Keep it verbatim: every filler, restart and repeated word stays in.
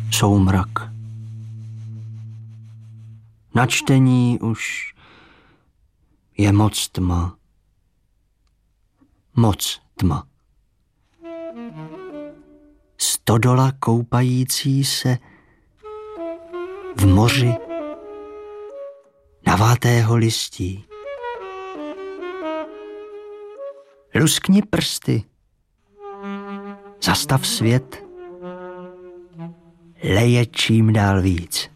soumrak. Na čtení už je moc tma. Moc tma. Stodola koupající se v moři navátého listí. Luskni prsty, zastav svět, leje čím dál víc.